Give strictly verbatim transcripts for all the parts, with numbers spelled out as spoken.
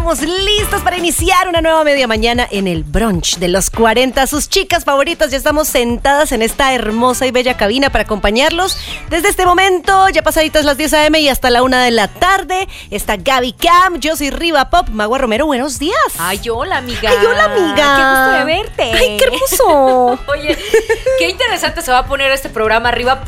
estamos listos para iniciar una nueva media mañana en el brunch de los cuarenta. Sus chicas favoritas, ya estamos sentadas en esta hermosa y bella cabina para acompañarlos desde este momento, ya pasaditas las diez a eme y hasta la una de la tarde. Está Gaby Cam, yo soy Riva Pop. Magua Romero, buenos días. Ay, hola, amiga. Ay, hola, amiga. Qué gusto de verte. Ay, qué hermoso. Oye, qué interesante se va a poner este programa arriba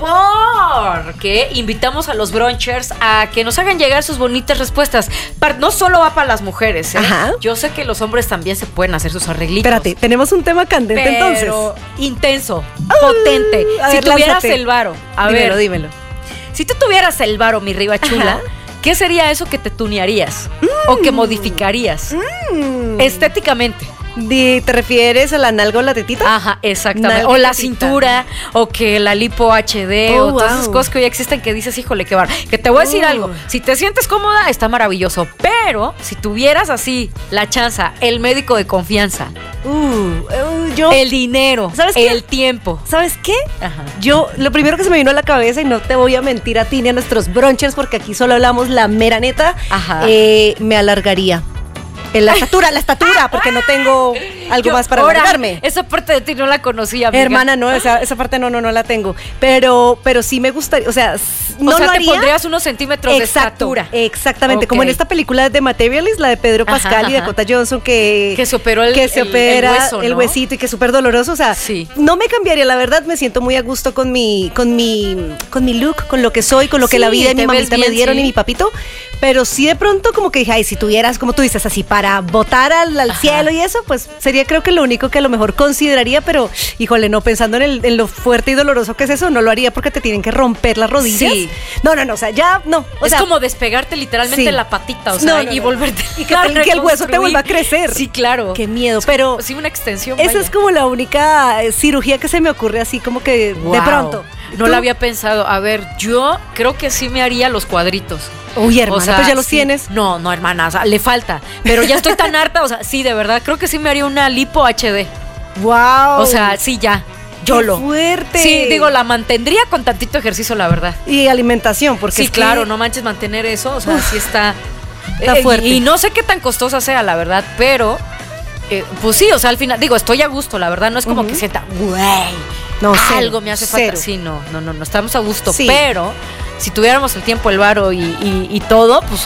porque invitamos a los brunchers a que nos hagan llegar sus bonitas respuestas. No solo va para las mujeres, ¿eh? Ajá. Yo sé que los hombres también se pueden hacer sus arreglitos. Espérate, tenemos un tema candente pero entonces. intenso, uh, potente. A si ver, tuvieras lánzate. el varo, a dímelo, ver, dímelo. Si tú tuvieras el varo, mi Riva chula, Ajá. ¿qué sería eso que te tunearías? Mm. O que modificarías Mm. estéticamente. ¿Te refieres a la nalga o la tetita? Ajá, exactamente. Nalga o la tetita. cintura, o que la lipo hache de, Oh, o todas wow. esas cosas que hoy existen que dices, híjole, qué bar. Que te voy a decir Oh. algo. Si te sientes cómoda, está maravilloso. Pero si tuvieras así la chanza, el médico de confianza, Uh, uh, yo. el dinero, ¿Sabes qué? el tiempo. ¿Sabes qué? Ajá. Yo, lo primero que se me vino a la cabeza, y no te voy a mentir a ti ni a nuestros brunchers, porque aquí solo hablamos la mera neta, Ajá. eh, me alargaría. En la estatura, la estatura, porque no tengo algo Yo- más para ahora, alargarme. Esa parte de ti no la conocía, amiga. Hermana, no, esa, esa parte no, no, no la tengo. Pero, pero sí me gustaría, o sea, s- no o sea, lo te haría. pondrías unos centímetros Exacto, de estatura. exactamente, Ok. como en esta película de Materialist, la de Pedro Ajá, Pascal y ajá. Dakota Johnson, que, Que se operó el- que se el- el opera hueso, el ¿no? huesito y que es súper doloroso. O sea, Sí. no me cambiaría, la verdad, me siento muy a gusto con mi, con mi, con mi look, con lo que soy, con lo que Sí, la vida y mi te ves mamita me bien, dieron sí. y mi papito. Pero sí de pronto como que dije, ay, si tuvieras, como tú dices, así para botar al, al Ajá. cielo y eso, pues sería creo que lo único que a lo mejor consideraría, pero híjole, no, pensando en, el, en lo fuerte y doloroso que es eso, no lo haría porque te tienen que romper las rodillas. Sí. No, no, no, o sea, ya no. O es sea, como despegarte literalmente sí. la patita, o sea, No, no, y no. volverte Y que te- que el hueso te vuelva a crecer. Sí, claro. Qué miedo, pero Sí, una extensión. esa vaya. es como la única eh, cirugía que se me ocurre así como que de Wow. pronto. No ¿Tú? la había pensado. A ver, yo creo que sí me haría los cuadritos. Uy, hermana, O sea, pues ya los sí. tienes. No, no, hermana, o sea, le falta. Pero ya estoy tan harta, o sea, sí, de verdad, creo que sí me haría una lipo hache de. Wow. O sea, sí, ya. Qué Yolo. fuerte. Sí, digo, la mantendría con tantito ejercicio, la verdad. Y alimentación, porque Sí, es que- claro, no manches mantener eso, o sea, Uf, sí está... está eh, fuerte. Y, y no sé qué tan costosa sea, la verdad, pero... eh, pues sí, o sea, al final, digo, estoy a gusto, la verdad, no es como Ujú. que sienta, güey, No, cero, algo me hace falta. cero. Sí, no, no, no, no, estamos a gusto, Sí. pero si tuviéramos el tiempo, el varo y, y, y todo, pues...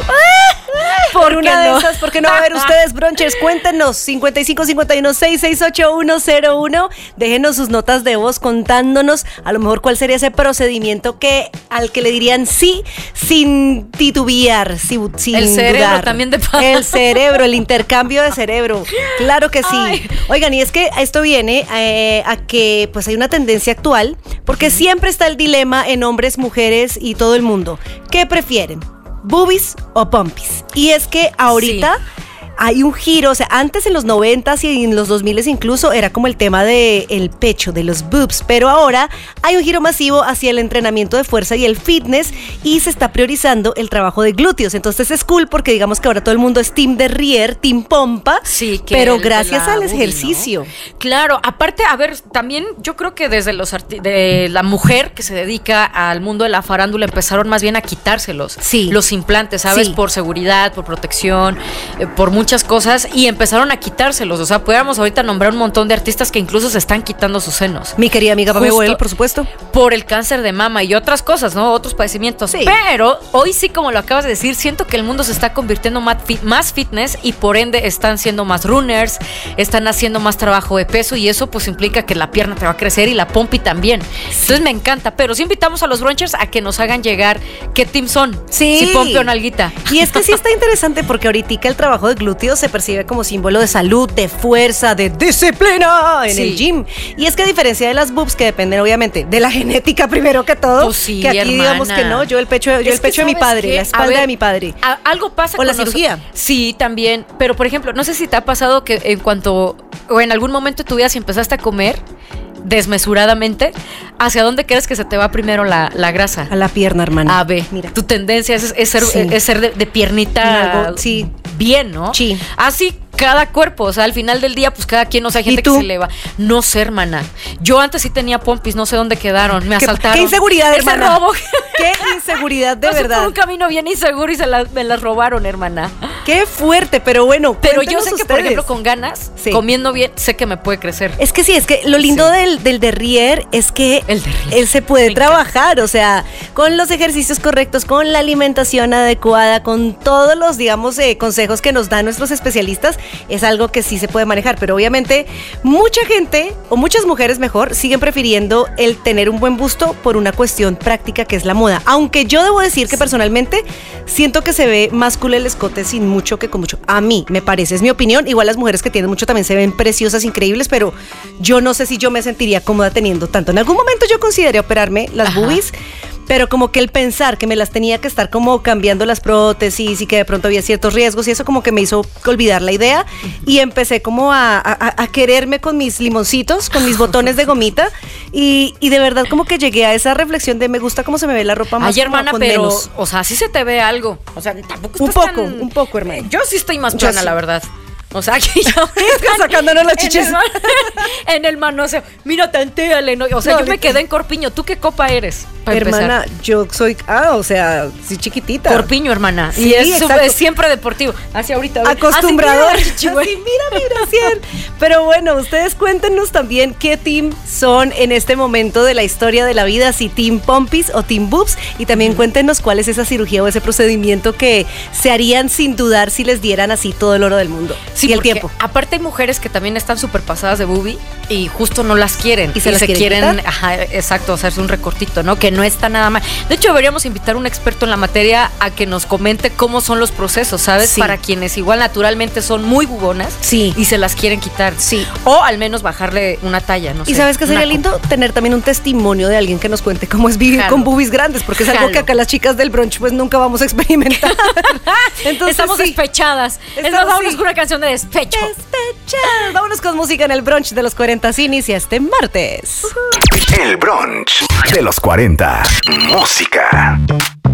Por qué una no? de esas, ¿por qué no? A ver, ustedes, brunchers, cuéntenos, cincuenta y cinco cincuenta y uno seis seis ocho uno cero uno, déjenos sus notas de voz contándonos a lo mejor cuál sería ese procedimiento que al que le dirían sí sin titubear, sin, sin El cerebro dudar. también de paso. El cerebro, el intercambio de cerebro, claro que sí. Ay. Oigan, y es que esto viene eh, a que pues hay una tendencia actual, porque siempre está el dilema en hombres, mujeres y todo el mundo. ¿Qué prefieren? ¿Boobies o pompis? Y es que ahorita hay un giro, o sea, antes en los noventas y en los dos miles incluso era como el tema del pecho, de los boobs, pero ahora hay un giro masivo hacia el entrenamiento de fuerza y el fitness y se está priorizando el trabajo de glúteos. Entonces es cool porque digamos que ahora todo el mundo es team derrier, team pompa, Sí, que pero el de gracias la al boobie, ejercicio. ¿no? Claro, aparte, a ver, también yo creo que desde los arti- de la mujer que se dedica al mundo de la farándula empezaron más bien a quitárselos. Sí. Los implantes, ¿sabes? Sí. Por seguridad, por protección, eh, por muchas cosas y empezaron a quitárselos. O sea, pudiéramos ahorita nombrar un montón de artistas que incluso se están quitando sus senos. Mi querida amiga Pame Justo. Boel, por supuesto. Por el cáncer de mama y otras cosas, ¿no? Otros padecimientos. Sí. Pero hoy sí, como lo acabas de decir, siento que el mundo se está convirtiendo más, fit- más fitness y por ende están siendo más runners, están haciendo más trabajo de peso y eso pues implica que la pierna te va a crecer y la pompi también. Entonces me encanta, pero sí invitamos a los brunchers a que nos hagan llegar qué team son. Sí. Si pompi o nalguita. Y es que sí está interesante porque ahorita el trabajo de glúteos se percibe como símbolo de salud, de fuerza, de disciplina en Sí. el gym. Y es que a diferencia de las boobs, que dependen obviamente de la genética primero que todo, Pues sí, que aquí hermana. digamos que no, yo el pecho, yo Es el que pecho de mi ¿sabes padre, qué? la A espalda ver, de mi padre. a- algo pasa O la con nos- cirugía. Sí, también. Pero, por ejemplo, no sé si te ha pasado que en cuanto o en algún momento de tu vida si empezaste a comer desmesuradamente, ¿hacia dónde crees que se te va primero la, la grasa? A la pierna, hermana. A B. Mira. Tu tendencia es, es ser, Sí. es ser de, de piernita Algo, sí. bien, ¿no? Sí. Así cada cuerpo, o sea, al final del día, pues cada quien, o sea, hay gente ¿Y tú? que se eleva. No sé, hermana. Yo antes sí tenía pompis, no sé dónde quedaron, me ¿Qué, asaltaron. qué inseguridad, Ese hermana. robo. Qué inseguridad, de Pasé verdad. por un camino bien inseguro y se las- me las robaron, hermana. Qué fuerte, pero bueno. Pero yo sé que, ustedes. por ejemplo, con ganas, sí. comiendo bien, sé que me puede crecer. Es que sí, es que lo lindo sí. del, del derrier es que el derrier. él se puede me trabajar, encanta. O sea, con los ejercicios correctos, con la alimentación adecuada, con todos los, digamos, eh, consejos que nos dan nuestros especialistas, es algo que sí se puede manejar. Pero obviamente, mucha gente, o muchas mujeres mejor, siguen prefiriendo el tener un buen busto por una cuestión práctica que es la moda. Aunque yo debo decir que personalmente siento que se ve más cool el escote sin mucho que con mucho. A mí me parece, es mi opinión. Igual las mujeres que tienen mucho también se ven preciosas, increíbles, pero yo no sé si yo me sentiría cómoda teniendo tanto. En algún momento yo consideré operarme las Ajá. boobies, pero como que el pensar que me las tenía que estar como cambiando las prótesis y que de pronto había ciertos riesgos y eso como que me hizo olvidar la idea uh-huh. y empecé como a, a, a quererme con mis limoncitos, con mis botones de gomita y, y de verdad como que llegué a esa reflexión de me gusta cómo se me ve la ropa más. Ay, hermana, con pero, menos. O sea, sí se te ve algo. O sea, tampoco un poco, tan... un poco, hermano. Yo sí estoy más plana, la verdad. O sea, que yo sacándonos las chichis en el, en el manoseo. Mira, tantéale, ¿no? O sea, no, yo me quedé en corpiño. ¿Tú qué copa eres? Hermana, empezar. Yo soy, ah, o sea, sí chiquitita. Corpiño, hermana. Sí, y es, es siempre deportivo. Así ahorita. Acostumbrado. Así, mira, así, mira, mira, cien. Pero bueno, ustedes cuéntenos también qué team son en este momento de la historia de la vida, si team pompis o team boobs. Y también mm. cuéntenos cuál es esa cirugía o ese procedimiento que se harían sin dudar si les dieran así todo el oro del mundo. Sí, y el tiempo. Aparte hay mujeres que también están súper pasadas de boobie y justo no las quieren. Y se, y las se quieren, quieren, ajá, exacto, hacerse un recortito, ¿no? Que no está nada mal. De hecho, deberíamos invitar a un experto en la materia a que nos comente cómo son los procesos, ¿sabes? Sí. Para quienes igual naturalmente son muy bubonas sí. y se las quieren quitar. Sí. O al menos bajarle una talla, no sé. Y ¿sabes qué sería lindo? Copa. Tener también un testimonio de alguien que nos cuente cómo es vivir Jalo. Con boobies grandes, porque es algo Jalo. Que acá las chicas del brunch pues nunca vamos a experimentar. Entonces, estamos sí. despechadas. Estamos, vamos sí. con una canción de despecho. Despechadas. Vámonos con música en el brunch de los cuarenta. Se inicia este martes. Uh-huh. El brunch de los cuarenta. Música.